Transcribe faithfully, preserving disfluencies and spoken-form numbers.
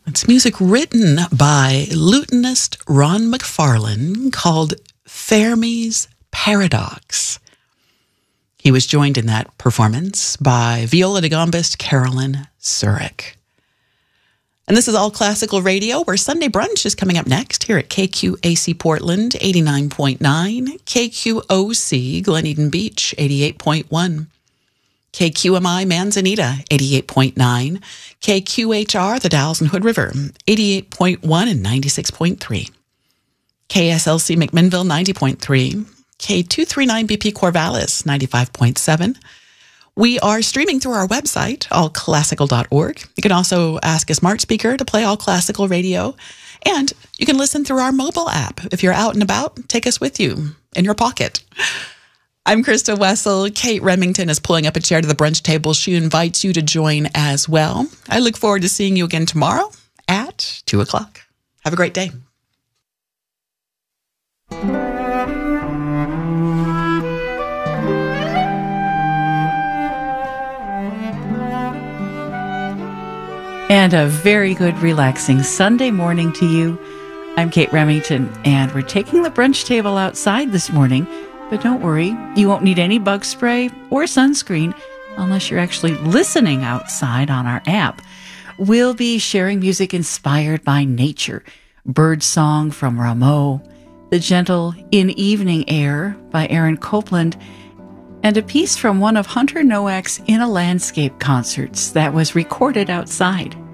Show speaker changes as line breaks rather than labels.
It's music written by lutenist Ron McFarlane called Fermi's Paradox. He was joined in that performance by viola da gambist Carolyn Zurich. And this is All Classical Radio, where Sunday Brunch is coming up next here at K Q A C Portland, eighty-nine point nine, K Q O C Glen Eden Beach, eighty-eight point one, K Q M I Manzanita, eighty-eight point nine, K Q H R The Dalles and Hood River, eighty-eight point one and ninety-six point three, K S L C McMinnville, ninety point three, K two thirty-nine B P Corvallis, ninety-five point seven. We are streaming through our website, all classical dot org. You can also ask a smart speaker to play All Classical Radio. And you can listen through our mobile app. If you're out and about, take us with you in your pocket. I'm Krista Wessel. Kate Remington is pulling up a chair to the brunch table. She invites you to join as well. I look forward to seeing you again tomorrow at two o'clock. Have a great day.
And a very good, relaxing Sunday morning to you. I'm Kate Remington, and we're taking the brunch table outside this morning. But don't worry, you won't need any bug spray or sunscreen unless you're actually listening outside on our app. We'll be sharing music inspired by nature. Bird Song from Rameau, The Gentle In Evening Air by Aaron Copland, and a piece from one of Hunter Nowak's In a Landscape concerts that was recorded outside.